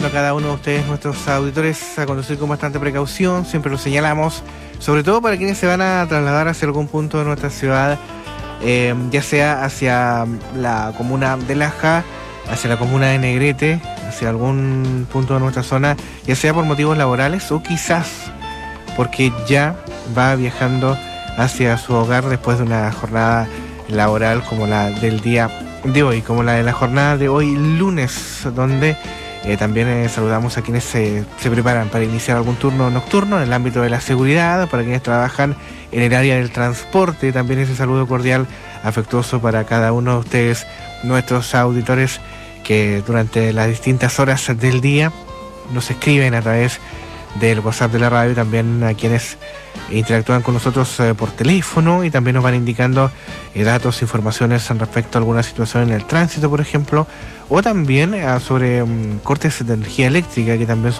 A cada uno de ustedes, nuestros auditores, a conducir con bastante precaución, siempre lo señalamos, sobre todo para quienes se van a trasladar hacia algún punto de nuestra ciudad, ya sea hacia la comuna de Laja, hacia la comuna de Negrete, hacia algún punto de nuestra zona, ya sea por motivos laborales o quizás porque ya va viajando hacia su hogar después de una jornada laboral como la del día de hoy, como la de la jornada de hoy lunes, donde también saludamos a quienes se preparan para iniciar algún turno nocturno en el ámbito de la seguridad, para quienes trabajan en el área del transporte. También ese saludo cordial, afectuoso para cada uno de ustedes, nuestros auditores, que durante las distintas horas del día nos escriben a través del WhatsApp de la radio, también a quienes interactúan con nosotros por teléfono y también nos van indicando datos, informaciones respecto a alguna situación en el tránsito, por ejemplo, o también sobre cortes de energía eléctrica, que también